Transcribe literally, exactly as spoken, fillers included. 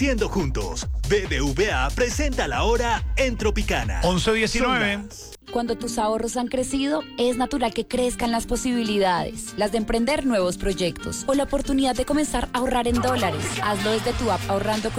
Invirtiendo juntos. B B V A presenta la hora en Tropicana. once diecinueve. Cuando tus ahorros han crecido, es natural que crezcan las posibilidades, las de emprender nuevos proyectos o la oportunidad de comenzar a ahorrar en dólares. Hazlo desde tu app ahorrando con